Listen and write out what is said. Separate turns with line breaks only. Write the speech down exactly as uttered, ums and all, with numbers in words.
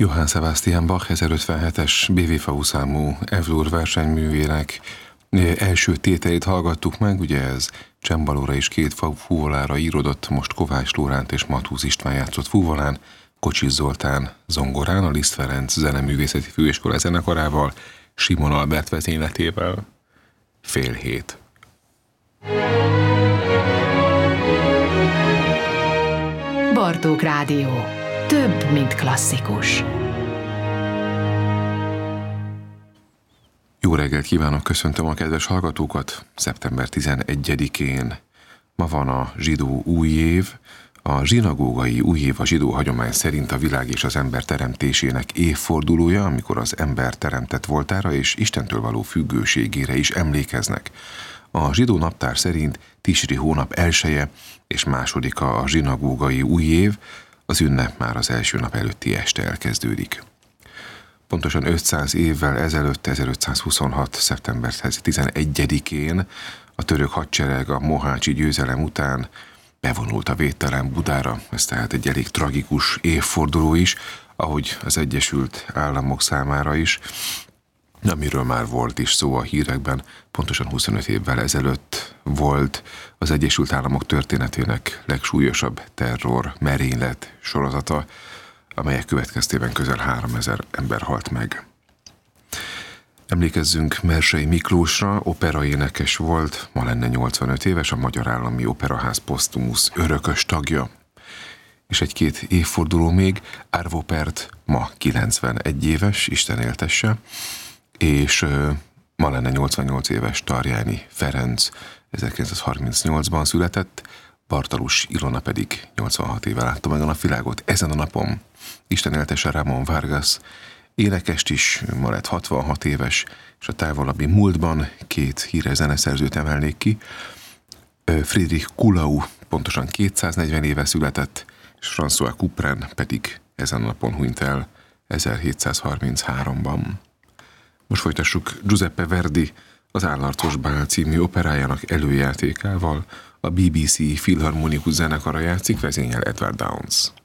Johann Sebastian Bach ezerötvenhetes bé vé ef u számú F-dur versenyművének első tételét hallgattuk meg, ugye ez csembalóra és két fúvolára íródott, most Kovács Lóránt és Matúz István játszott fúvolán, Kocsis Zoltán zongorán, a Liszt Ferenc Zeneművészeti Főiskola zenekarával, Simon Albert vezényletével. Fél hét.
Bartók Rádió. Több, mint klasszikus.
Jó reggelt kívánok, köszöntöm a kedves hallgatókat. szeptember tizenegyedikén ma van a zsidó új év. A zsinagógai új év a zsidó hagyomány szerint a világ és az ember teremtésének évfordulója, amikor az ember teremtett voltára és Istentől való függőségére is emlékeznek. A zsidó naptár szerint Tisri hónap elseje és másodika a zsinagógai új év, az ünnep már az első nap előtti este elkezdődik. Pontosan ötszáz évvel ezelőtt, ezerötszázhuszonhat. szeptember tizenegyedikén a török hadsereg a mohácsi győzelem után bevonult a védtelen Budára, ez tehát egy elég tragikus évforduló is, ahogy az Egyesült Államok számára is, amiről már volt is szó a hírekben, pontosan huszonöt évvel ezelőtt volt az Egyesült Államok történetének legsúlyosabb terror merénylet sorozata, amelyek következtében közel háromezer ember halt meg. Emlékezzünk Mersey Miklósra, operaénekes volt, ma lenne nyolcvanöt éves, a Magyar Állami Operaház posztumusz örökös tagja. És egy-két évforduló még, Arvo Pärt ma kilencvenegy éves, Isten éltesse, és uh, ma lenne nyolcvannyolc éves Tarjáni Ferenc, ezerkilencszázharmincnyolcban született, Bartalus Ilona pedig nyolcvanhat éve látta meg a napvilágot. Ezen a napon Isten éltesse Ramón Vargas, énekest is, ma lett hatvanhat éves, és a távolabbi múltban két híres zeneszerzőt emelnék ki. Friedrich Kuhlau pontosan kétszáznegyven éve született, és François Couperin pedig ezen a napon hunyt el ezerhétszázharmincháromban. Most folytassuk Giuseppe Verdi az Állarcos Bál című operájának előjátékával, a bé bé cé Filharmonikus zenekara játszik, vezényel Edward Downes.